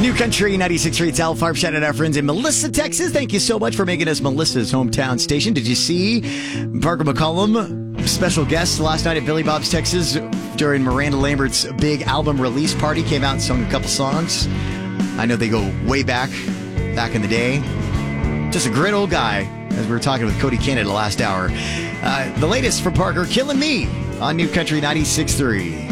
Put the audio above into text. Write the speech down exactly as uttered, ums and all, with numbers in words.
New Country ninety-six point three, it's Al Farb. Shout out our friends in Melissa, Texas. Thank you so much for making us Melissa's hometown station. Did you see Parker McCollum, special guest last night at Billy Bob's, Texas during Miranda Lambert's big album release party? Came out and sung a couple songs. I know they go way back, back in the day. Just a great old guy, as we were talking with Cody Canada last hour. Uh, the latest from Parker, Killing Me on New Country ninety-six point three.